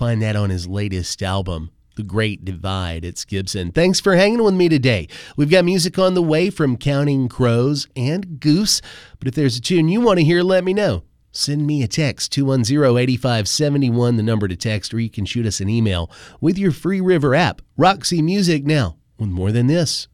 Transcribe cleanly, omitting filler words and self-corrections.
find that on his latest album, The Great Divide. It's Gibson. Thanks for hanging with me today. We've got music on the way from Counting Crows and Goose, but if there's a tune you want to hear, let me know. Send me a text, 210-8571, the number to text, or you can shoot us an email with your Free River app. Roxy Music now with More Than This.